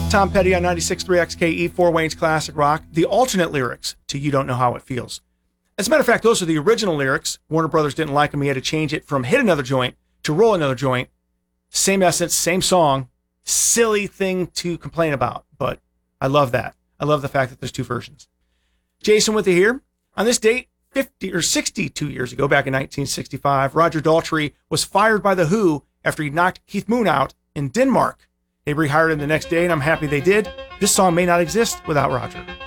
Tom Petty on 96.3 XKE, Fort Wayne's Classic Rock. The alternate lyrics to You Don't Know How It Feels. As a matter of fact, those are the original lyrics. Warner Brothers didn't like them. He had to change it from Hit Another Joint to Roll Another Joint. Same essence, same song. Silly thing to complain about, but I love that. I love the fact that there's two versions. Jason with you here. On this date, 62 years ago, back in 1965, Roger Daltrey was fired by The Who after he knocked Keith Moon out in Denmark. They rehired him the next day, and I'm happy they did. This song may not exist without Roger.